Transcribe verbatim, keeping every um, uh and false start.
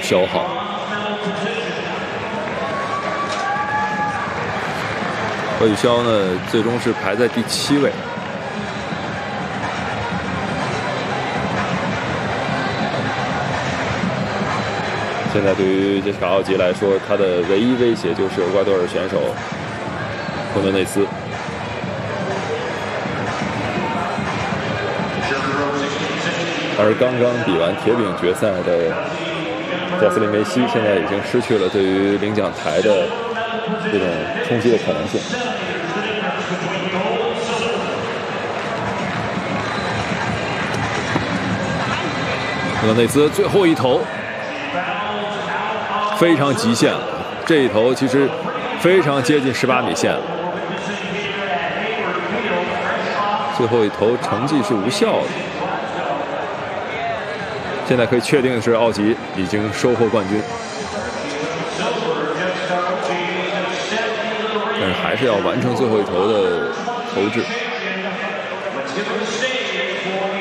消耗。何雨潇呢，最终是排在第七位。现在对于杰西卡·奥吉来说，他的唯一威胁就是厄瓜多尔选手霍梅内斯。而刚刚比完铁饼决赛的加斯林梅西，现在已经失去了对于领奖台的这种冲击的可能性。霍梅内斯最后一投。非常极限了，这一投其实非常接近十八米线了。最后一投成绩是无效的。现在可以确定的是，奥吉已经收获冠军，但是还是要完成最后一投的投掷。